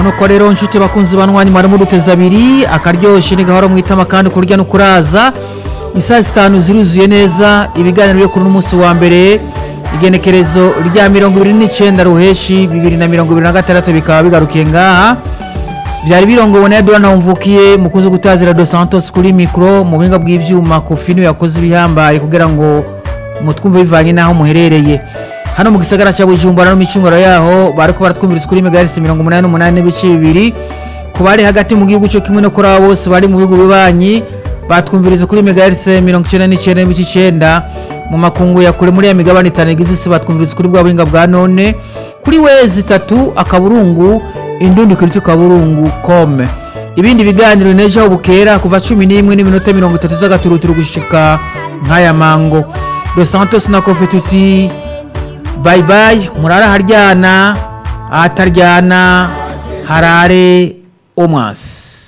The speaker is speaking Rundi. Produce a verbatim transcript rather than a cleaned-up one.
nuko rero nshuti bakunzi banwanya mwari muduteza abiri akaryoshe ni gahoro mwitama kandi kurya no kuraza isaa zitanu ziruzuye neza ibiganiro byo kuri umunsi wa mbere igenekerezo rya mirongo ibiri n'icyenda ruheshi bibiri na mirongo ibiri na gatandatu bikaba bigarukiye ngaha byari birongowe na Edouard Ntamvukiye mukunze gutazira Dos Santos kuri micro mu binga bw'ivyuma Kofino yakoze ibihambaye kugira ngo mutwumve bivanye naho muherereye hano mu gisagara cya Bujumbura no micungoro yaho bariko baratwumviriza kuri megahertz mirongo umunani n'umunani n'ibice bibiri ku bari hagati mu gihugu cyo kimwe no kuri abo bose bari mu bihugu bibanyi batwumviriza kuri megahertz mirongo icyenda n'icyenda n'ibice icyenda mu makungu ya kure muri ya migabane itanu igize isi batwumviriza kuri bwa buhinga bwa none kuri wezi tatu akaburungu indundi kuri tukaburungu com ibindi biganiro nejo bukera kuva cumi n'imwe n'iminota mirongo itatu z'agaturuturu gushika nkaya mango Dos Santos na Kofi tuti bye bye murara haryana ataryana harare omwas.